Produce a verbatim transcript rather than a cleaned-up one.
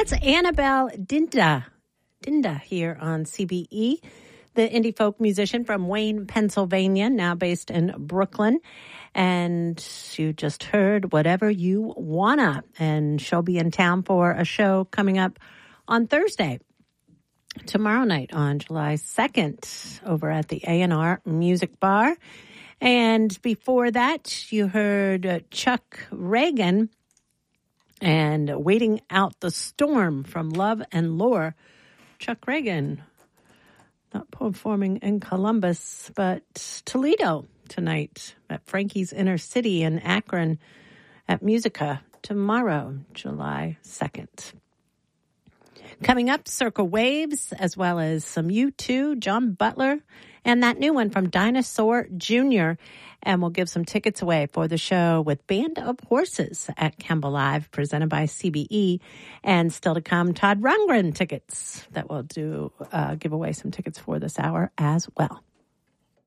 That's Annabelle Dinda. Dinda here on C B E, the indie folk musician from Wayne, Pennsylvania, now based in Brooklyn. And you just heard Whatever You Wanna. And she'll be in town for a show coming up on Thursday, tomorrow night on July second, over at the A and R Music Bar. And before that, you heard uh, Chuck Reagan and Waiting Out the Storm from Love and Lore. Chuck Reagan, not performing in Columbus, but Toledo tonight at Frankie's Inner City in Akron at Musica tomorrow, July second. Coming up, Circle Waves, as well as some U two, John Butler, and that new one from Dinosaur Junior And we'll give some tickets away for the show with Band of Horses at Kemba Live, presented by C B E. And still to come, Todd Rundgren tickets that will do uh, give away some tickets for this hour as well.